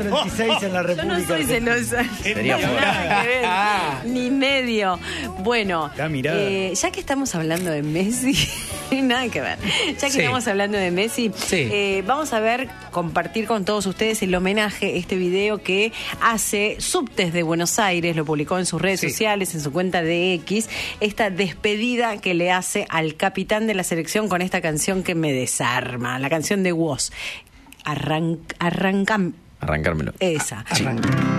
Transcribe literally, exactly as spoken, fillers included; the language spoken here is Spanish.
treinta y seis en la Yo República. no soy celosa. Sería No, fuerte. nada que ver. Ah. Ni medio. Bueno, La mirada. eh, ya que estamos hablando de Messi, nada que ver. Ya que Sí. estamos hablando de Messi, Sí. eh, vamos a ver, compartir con todos ustedes el homenaje, este video que hace Subtes de Buenos Aires, lo publicó en sus redes Sí. sociales, en su cuenta de X, esta despedida que le hace al capitán de la selección con esta canción que me desarma, la canción de Woz. Arran arrancam Arrancármelo. esa. Arranca.